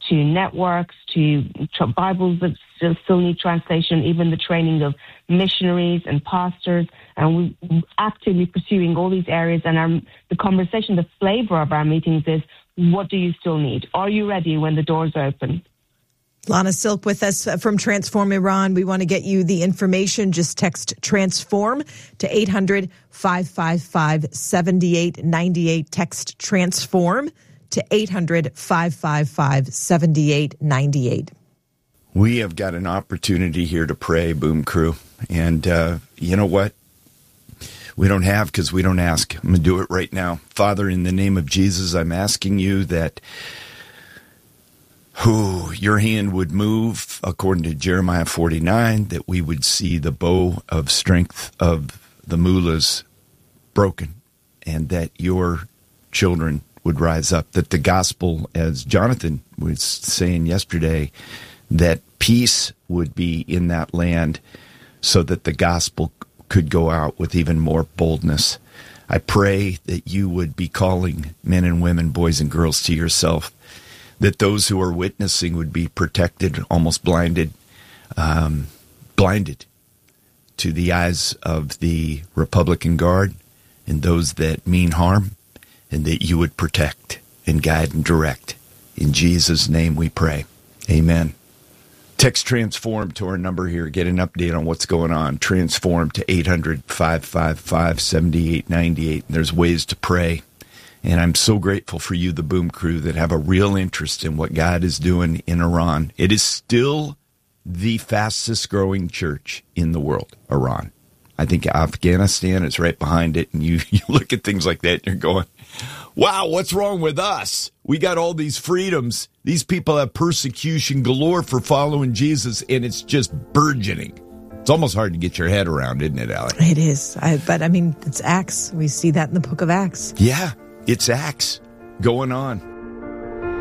to networks, to Bibles that still need translation, even the training of missionaries and pastors. And we're actively pursuing all these areas. And the conversation, the flavor of our meetings is, what do you still need? Are you ready when the doors open? Lana Silk with us from Transform Iran. We want to get you the information. Just text TRANSFORM to 800-555-7898. Text TRANSFORM to 800-555-7898. We have got an opportunity here to pray, Boom Crew. And you know what? We don't have because we don't ask. I'm going to do it right now. Father, in the name of Jesus, I'm asking you that your hand would move, according to Jeremiah 49, that we would see the bow of strength of the mullahs broken, and that your children would rise up, that the gospel, as Jonathan was saying yesterday, that peace would be in that land so that the gospel could go out with even more boldness. I pray that you would be calling men and women, boys and girls, to yourself, that those who are witnessing would be protected, almost blinded to the eyes of the Republican Guard and those that mean harm, and that you would protect and guide and direct. In Jesus' name we pray. Amen. Text TRANSFORM to our number here. Get an update on what's going on. TRANSFORM to 800-555-7898. There's ways to pray. And I'm so grateful for you, the Boom Crew, that have a real interest in what God is doing in Iran. It is still the fastest growing church in the world, Iran. I think Afghanistan is right behind it. And you look at things like that and you're going, wow, what's wrong with us? We got all these freedoms. These people have persecution galore for following Jesus, and it's just burgeoning. It's almost hard to get your head around, isn't it, Allie? It is. But it's Acts. We see that in the book of Acts. Yeah, it's Acts going on.